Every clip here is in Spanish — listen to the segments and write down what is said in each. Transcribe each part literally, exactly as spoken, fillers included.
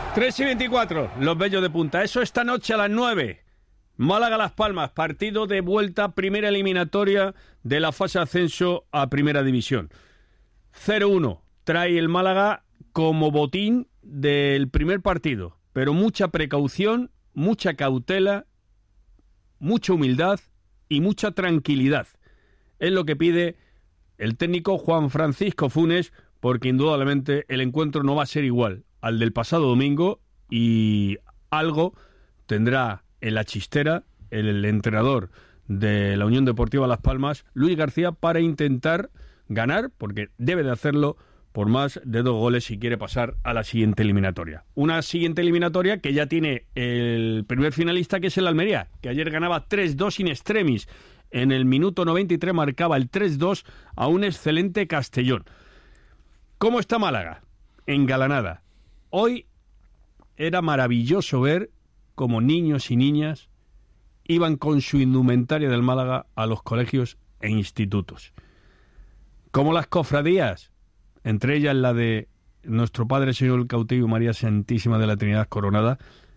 tres y veinticuatro, los bellos de punta. Eso esta noche a las nueve. Málaga-Las Palmas, partido de vuelta, primera eliminatoria de la fase de ascenso a Primera División. cero uno trae el Málaga como botín del primer partido, pero mucha precaución, mucha cautela, mucha humildad y mucha tranquilidad. Es lo que pide el técnico Juan Francisco Funes, porque indudablemente el encuentro no va a ser igual al del pasado domingo y algo tendrá en la chistera el entrenador de la Unión Deportiva Las Palmas, Luis García, para intentar ganar, porque debe de hacerlo por más de dos goles si quiere pasar a la siguiente eliminatoria. Una siguiente eliminatoria que ya tiene el primer finalista, que es el Almería, que ayer ganaba tres dos in extremis. En el minuto noventa y tres marcaba el tres dos a un excelente Castellón. ¿Cómo está Málaga? Engalanada. Hoy era maravilloso ver cómo niños y niñas iban con su indumentaria del Málaga a los colegios e institutos. Como las cofradías, entre ellas la de nuestro Padre Señor el Cautivo y María Santísima de la Trinidad Coronada,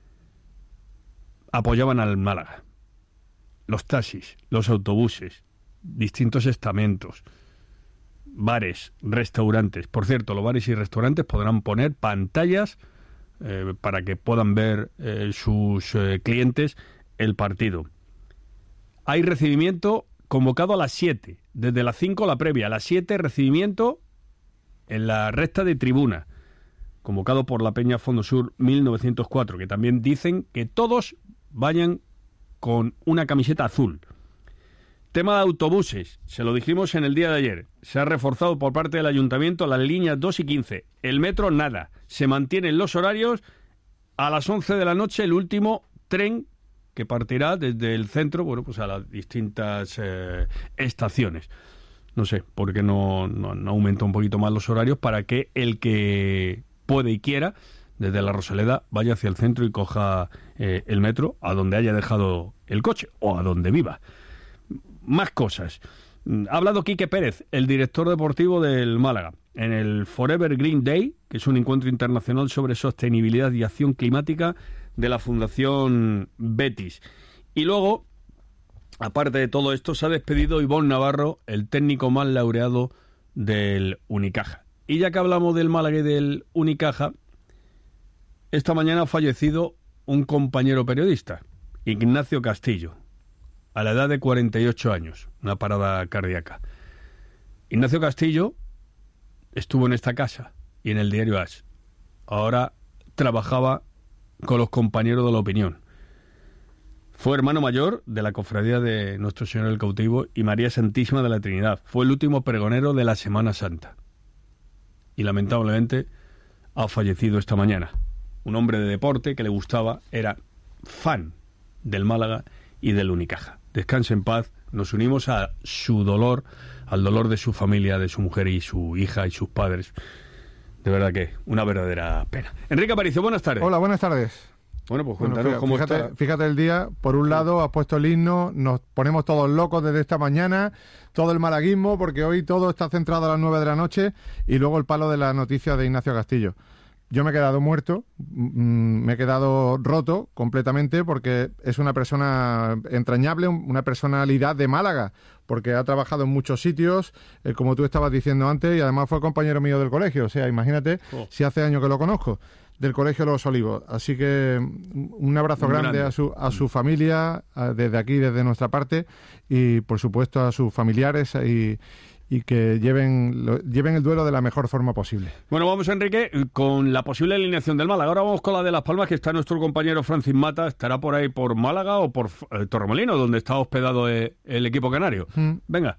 apoyaban al Málaga. Los taxis, los autobuses, distintos estamentos, bares, restaurantes. Por cierto, los bares y restaurantes podrán poner pantallas eh, para que puedan ver eh, sus eh, clientes el partido. Hay recibimiento convocado a las siete, desde las cinco la previa, a las siete recibimiento en la recta de tribuna, convocado por la Peña Fondo Sur mil novecientos cuatro, que también dicen que todos vayan con una camiseta azul. Tema de autobuses, se lo dijimos en el día de ayer, se ha reforzado por parte del Ayuntamiento las líneas dos y quince, el metro nada, se mantienen los horarios, a las once de la noche el último tren que partirá desde el centro, bueno, pues a las distintas eh, estaciones. No sé, ¿por qué no, no, no aumenta un poquito más los horarios para que el que puede y quiera, desde la Rosaleda, vaya hacia el centro y coja eh, el metro a donde haya dejado el coche o a donde viva? Más cosas. Ha hablado Quique Pérez, el director deportivo del Málaga, en el Forever Green Day, que es un encuentro internacional sobre sostenibilidad y acción climática de la Fundación Betis. Y luego, aparte de todo esto, se ha despedido Ivonne Navarro, el técnico más laureado del Unicaja. Y ya que hablamos del Málaga y del Unicaja, esta mañana ha fallecido un compañero periodista, Ignacio Castillo, a la edad de cuarenta y ocho años, una parada cardíaca. Ignacio Castillo estuvo en esta casa y en el diario As. Ahora trabajaba con los compañeros de La Opinión. Fue hermano mayor de la cofradía de Nuestro Señor el Cautivo y María Santísima de la Trinidad. Fue el último pregonero de la Semana Santa. Y lamentablemente ha fallecido esta mañana. Un hombre de deporte que le gustaba, era fan del Málaga y del Unicaja. Descanse en paz, nos unimos a su dolor, al dolor de su familia, de su mujer y su hija y sus padres. De verdad que una verdadera pena. Enrique Aparicio, buenas tardes. Hola, buenas tardes. Bueno, pues cuéntanos bueno, fíjate, cómo fíjate, está. Fíjate el día, por un lado has puesto el himno, nos ponemos todos locos desde esta mañana, todo el malaguismo, porque hoy todo está centrado a las nueve de la noche, y luego el palo de la noticia de Ignacio Castillo. Yo me he quedado muerto, me he quedado roto completamente, porque es una persona entrañable, una personalidad de Málaga, porque ha trabajado en muchos sitios, eh, como tú estabas diciendo antes, y además fue compañero mío del colegio. O sea, imagínate, oh. si hace años que lo conozco, del Colegio Los Olivos. Así que un abrazo grande, grande a su a su familia, a, desde aquí, desde nuestra parte, y por supuesto a sus familiares, y y que lleven, lo, lleven el duelo de la mejor forma posible. Bueno, vamos, Enrique, con la posible alineación del Málaga. Ahora vamos con la de Las Palmas, que está nuestro compañero Francis Mata. Estará por ahí por Málaga o por eh, Torremolinos, donde está hospedado eh, el equipo canario. Mm. Venga.